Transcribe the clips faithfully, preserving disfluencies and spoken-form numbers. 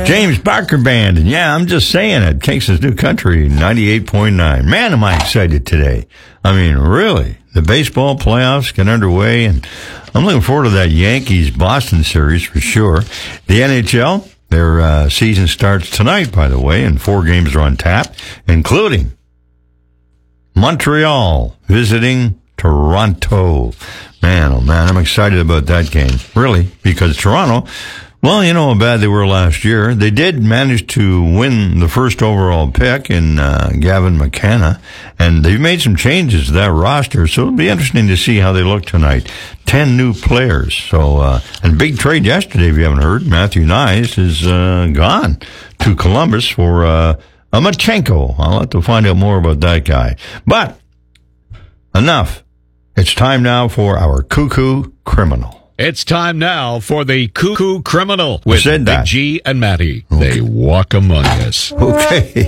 James Barker Band, and yeah, I'm just saying it. Kingston's New Country, ninety-eight point nine. Man, am I excited today. I mean, really. The baseball playoffs get underway, and I'm looking forward to that Yankees-Boston series for sure. The N H L, their uh, season starts tonight, by the way, and four games are on tap, including Montreal visiting Toronto. Man, oh man, I'm excited about that game. Really, because Toronto, well, you know how bad they were last year. They did manage to win the first overall pick in uh, Gavin McKenna, and they've made some changes to that roster, so it'll be interesting to see how they look tonight. Ten new players. So, uh, and big trade yesterday, if you haven't heard. Matthew Nyes is uh, gone to Columbus for uh, a Machenko. I'll have to find out more about that guy. But enough. It's time now for our Cuckoo Criminal. It's time now for the Cuckoo Criminal with Big that? G and Matty. Okay. They walk among us. Okay.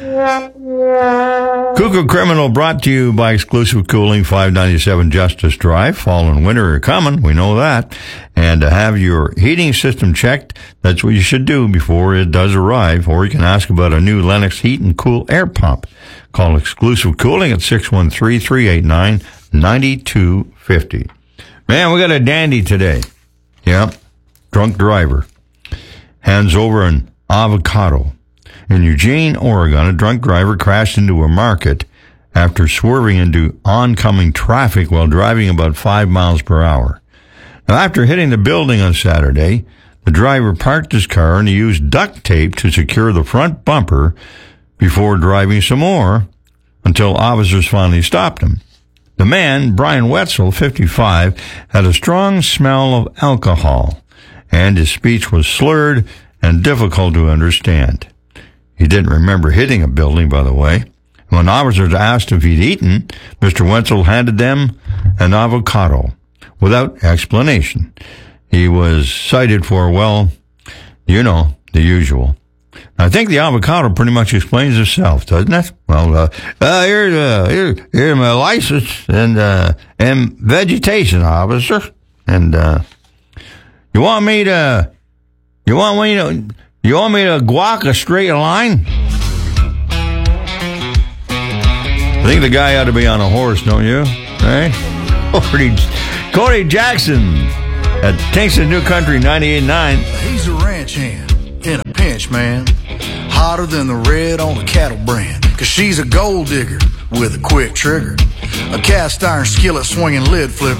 Cuckoo Criminal brought to you by Exclusive Cooling, five ninety-seven Justice Drive. Fall and winter are coming, we know that. And to have your heating system checked, that's what you should do before it does arrive. Or you can ask about a new Lennox Heat and Cool air pump. Call Exclusive Cooling at six one three, three eight nine, nine two five zero. Man, we got a dandy today. Yep. Drunk driver. Hands over an avocado. In Eugene, Oregon, a drunk driver crashed into a market after swerving into oncoming traffic while driving about five miles per hour. Now, after hitting the building on Saturday, the driver parked his car and he used duct tape to secure the front bumper before driving some more until officers finally stopped him. The man, Brian Wetzel, fifty-five, had a strong smell of alcohol, and his speech was slurred and difficult to understand. He didn't remember hitting a building, by the way. When officers asked if he'd eaten, Mister Wetzel handed them an avocado without explanation. He was cited for, well, you know, the usual. I think the avocado pretty much explains itself, doesn't it? Well, uh, uh here's, uh, here, here's my license and, uh, and vegetation, officer. And, uh, you want me to, you want me to, you want me to guac a straight line? I think the guy ought to be on a horse, don't you? Right? Cody, Cody Jackson at Kingston New Country ninety-eight point nine. He's a ranch hand in a pinch, man. Hotter than the red on a cattle brand. Cause she's a gold digger with a quick trigger. A cast iron skillet swinging lid flipper.